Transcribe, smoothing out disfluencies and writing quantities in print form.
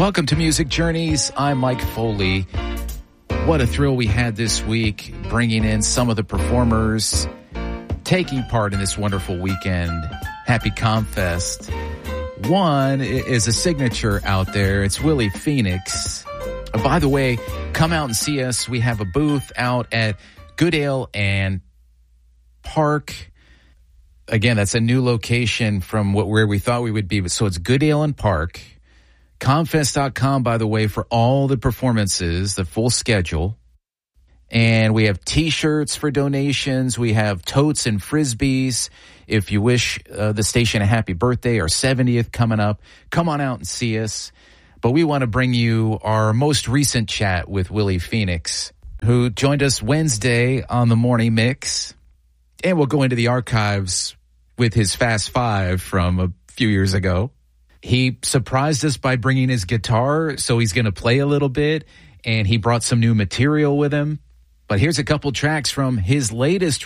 Welcome to Music Journeys. I'm Mike Foley. What a thrill we had this week, bringing in some of the performers taking part in this wonderful weekend. Happy Comfest. One is a signature out there. It's Willie Phoenix. By the way, come out and see us. We have a booth out at Goodale and Park. Again, that's a new location from where we thought we would be. So it's Goodale and Park. Comfest.com, by the way, for all the performances, the full schedule. And we have T-shirts for donations. We have totes and Frisbees. If you wish the station a happy birthday or 70th coming up, come on out and see us. But we want to bring you our most recent chat with Willie Phoenix, who joined us Wednesday on the Morning Mix. And we'll go into the archives with his Fast Five from a few years ago. He surprised us by bringing his guitar, so he's going to play a little bit, and he brought some new material with him. But here's a couple tracks from his latest